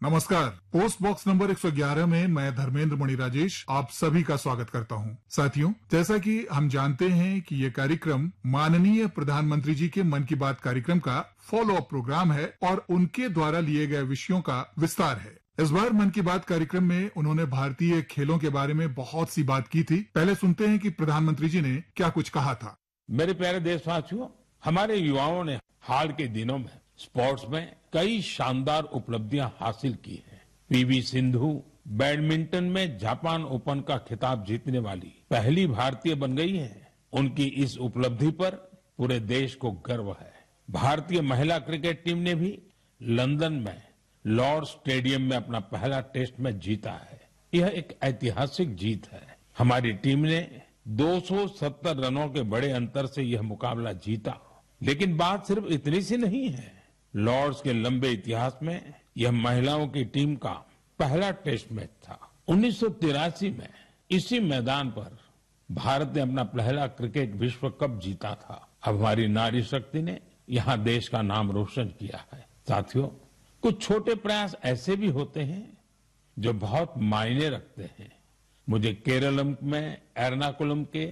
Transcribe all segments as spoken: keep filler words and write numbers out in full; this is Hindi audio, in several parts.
नमस्कार। पोस्ट बॉक्स नंबर एक सौ ग्यारह में मैं धर्मेंद्र मणि राजेश आप सभी का स्वागत करता हूं। साथियों, जैसा कि हम जानते हैं कि ये कार्यक्रम माननीय प्रधानमंत्री जी के मन की बात कार्यक्रम का फॉलो अप प्रोग्राम है और उनके द्वारा लिए गए विषयों का विस्तार है। इस बार मन की बात कार्यक्रम में उन्होंने भारतीय खेलों के बारे में बहुत सी बात की थी। पहले सुनते हैं कि प्रधानमंत्री जी ने क्या कुछ कहा था। मेरे प्यारे देशवासियों, हमारे युवाओं ने हाल के दिनों में स्पोर्ट्स में कई शानदार उपलब्धियां हासिल की हैं। पीवी सिंधु बैडमिंटन में जापान ओपन का खिताब जीतने वाली पहली भारतीय बन गई है। उनकी इस उपलब्धि पर पूरे देश को गर्व है। भारतीय महिला क्रिकेट टीम ने भी लंदन में लॉर्ड्स स्टेडियम में अपना पहला टेस्ट मैच जीता है। यह एक ऐतिहासिक जीत है। हमारी टीम ने दो सौ सत्तर रनों के बड़े अंतर से यह मुकाबला जीता। लेकिन बात सिर्फ इतनी सी नहीं है। लॉर्ड्स के लंबे इतिहास में यह महिलाओं की टीम का पहला टेस्ट मैच था। उन्नीस सौ तिरासी में इसी मैदान पर भारत ने अपना पहला क्रिकेट विश्व कप जीता था। अब हमारी नारी शक्ति ने यहाँ देश का नाम रोशन किया है। साथियों, कुछ छोटे प्रयास ऐसे भी होते हैं जो बहुत मायने रखते हैं। मुझे केरलम में एर्नाकुलम के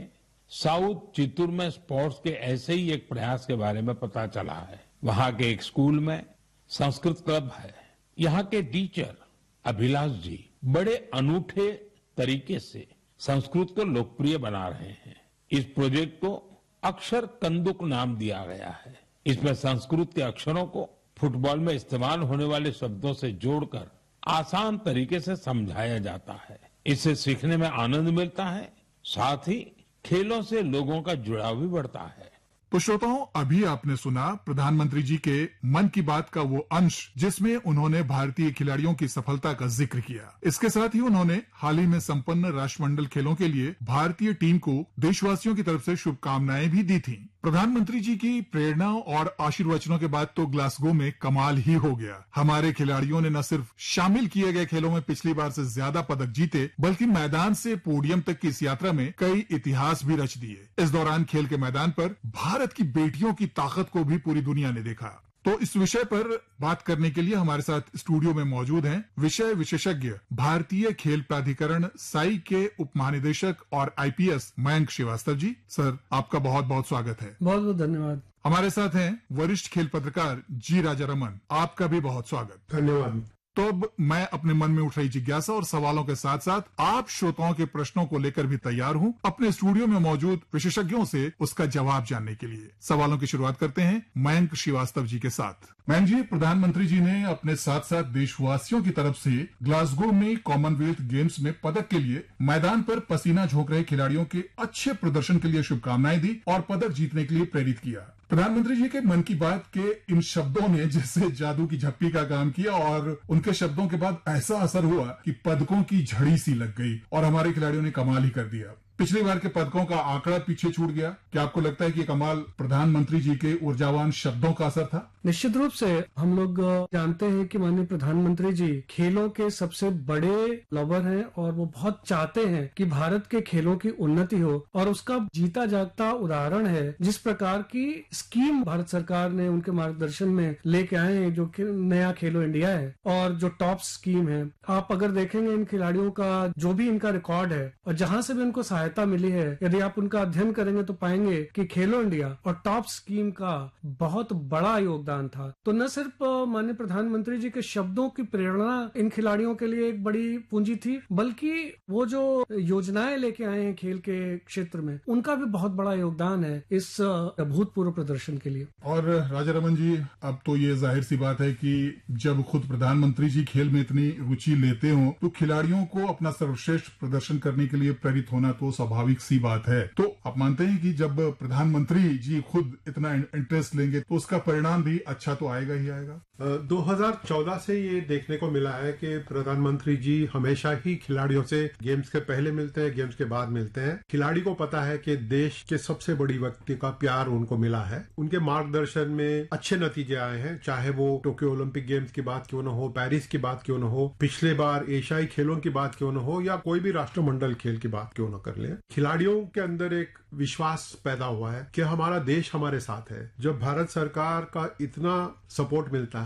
साउथ चित्तूर में स्पोर्ट्स के ऐसे ही एक प्रयास के बारे में पता चला है। वहां के एक स्कूल में संस्कृत क्लब है। यहाँ के टीचर अभिलाष जी बड़े अनूठे तरीके से संस्कृत को लोकप्रिय बना रहे हैं। इस प्रोजेक्ट को अक्षर कंदुक नाम दिया गया है। इसमें संस्कृत के अक्षरों को फुटबॉल में इस्तेमाल होने वाले शब्दों से जोड़कर आसान तरीके से समझाया जाता है। इससे सीखने में आनंद मिलता है, साथ ही खेलों से लोगों का जुड़ाव भी बढ़ता है। तो श्रोताओं, अभी आपने सुना प्रधानमंत्री जी के मन की बात का वो अंश जिसमें उन्होंने भारतीय खिलाड़ियों की सफलता का जिक्र किया। इसके साथ ही उन्होंने हाल ही में संपन्न राष्ट्रमंडल खेलों के लिए भारतीय टीम को देशवासियों की तरफ से शुभकामनाएं भी दी थी। प्रधानमंत्री जी की प्रेरणा और आशीर्वचनों के बाद तो ग्लासगो में कमाल ही हो गया। हमारे खिलाड़ियों ने न सिर्फ शामिल किए गए खेलों में पिछली बार से ज्यादा पदक जीते, बल्कि मैदान से पोडियम तक की इस यात्रा में कई इतिहास भी रच दिए। इस दौरान खेल के मैदान पर भारत की बेटियों की ताकत को भी पूरी दुनिया ने देखा। तो इस विषय पर बात करने के लिए हमारे साथ स्टूडियो में मौजूद हैं विषय विशेषज्ञ भारतीय खेल प्राधिकरण साई के उप महानिदेशक और आईपीएस मयंक श्रीवास्तव जी। सर, आपका बहुत बहुत स्वागत है। बहुत बहुत धन्यवाद। हमारे साथ हैं वरिष्ठ खेल पत्रकार जी राजा रमन, आपका भी बहुत स्वागत। धन्यवाद। तो अब मैं अपने मन में उठ रही जिज्ञासा और सवालों के साथ साथ आप श्रोताओं के प्रश्नों को लेकर भी तैयार हूं अपने स्टूडियो में मौजूद विशेषज्ञों से उसका जवाब जानने के लिए। सवालों की शुरुआत करते हैं मयंक श्रीवास्तव जी के साथ। मयंक जी, प्रधानमंत्री जी ने अपने साथ साथ देशवासियों की तरफ से ग्लासगो में कॉमनवेल्थ गेम्स में पदक के लिए मैदान पर पसीना झोंक रहे खिलाड़ियों के अच्छे प्रदर्शन के लिए शुभकामनाएं दी और पदक जीतने के लिए प्रेरित किया। प्रधानमंत्री जी के मन की बात के इन शब्दों ने जैसे जादू की झप्पी का काम किया और उनके शब्दों के बाद ऐसा असर हुआ कि पदकों की झड़ी सी लग गई और हमारे खिलाड़ियों ने कमाल ही कर दिया। पिछली बार के पदकों का आंकड़ा पीछे छूट गया। क्या आपको लगता है कि कमाल प्रधानमंत्री जी के ऊर्जावान शब्दों का असर था? निश्चित रूप से हम लोग जानते हैं कि माननीय प्रधानमंत्री जी खेलों के सबसे बड़े लवर हैं और वो बहुत चाहते हैं कि भारत के खेलों की उन्नति हो और उसका जीता जागता उदाहरण है जिस प्रकार की स्कीम भारत सरकार ने उनके मार्गदर्शन में लेके आए हैं, जो नया खेलो इंडिया है और जो टॉप स्कीम है। आप अगर देखेंगे इन खिलाड़ियों का जो भी इनका रिकॉर्ड है और जहां से भी उनको सहायता मिली है, यदि आप उनका अध्ययन करेंगे तो पाएंगे कि खेलो इंडिया और टॉप स्कीम का बहुत बड़ा योगदान था। तो न सिर्फ माननीय प्रधानमंत्री जी के शब्दों की प्रेरणा इन खिलाड़ियों के लिए एक बड़ी पूंजी थी, बल्कि वो जो योजनाएं लेके आए हैं खेल के क्षेत्र में, उनका भी बहुत बड़ा योगदान है इस अभूतपूर्व प्रदर्शन के लिए। और राजा रमन जी, अब तो ये जाहिर सी बात है कि जब खुद प्रधानमंत्री जी खेल में इतनी रुचि लेते हो तो खिलाड़ियों को अपना सर्वश्रेष्ठ प्रदर्शन करने के लिए प्रेरित होना तो स्वाभाविक सी बात है। तो आप मानते हैं कि जब प्रधानमंत्री जी खुद इतना इंटरेस्ट लेंगे तो उसका परिणाम भी अच्छा तो आएगा ही आएगा। दो हज़ार चौदह से ये देखने को मिला है कि प्रधानमंत्री जी हमेशा ही खिलाड़ियों से गेम्स के पहले मिलते हैं, गेम्स के बाद मिलते हैं। खिलाड़ी को पता है कि देश के सबसे बड़ी व्यक्ति का प्यार उनको मिला है। उनके मार्गदर्शन में अच्छे नतीजे आए हैं, चाहे वो टोक्यो ओलंपिक गेम्स की बात क्यों न हो, पेरिस की बात क्यों न हो, पिछले बार एशियाई खेलों की बात क्यों न हो, या कोई भी राष्ट्रमंडल खेल की बात क्यों न कर ले। खिलाड़ियों के अंदर एक विश्वास पैदा हुआ है कि हमारा देश हमारे साथ है। जब भारत सरकार का इतना सपोर्ट मिलता है